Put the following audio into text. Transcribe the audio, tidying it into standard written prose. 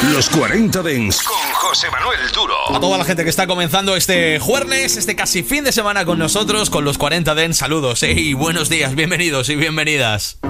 Los 40 Dents con José Manuel Duro. A toda la gente que está comenzando este jueves, este casi fin de semana con nosotros, con los 40 Dents, saludos y buenos días, bienvenidos y bienvenidas.